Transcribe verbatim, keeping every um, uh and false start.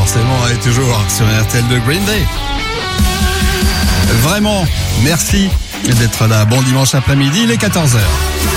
forcément, et toujours sur R T L de Green Day. Vraiment, merci d'être là. Bon dimanche après-midi, il est quatorze heures.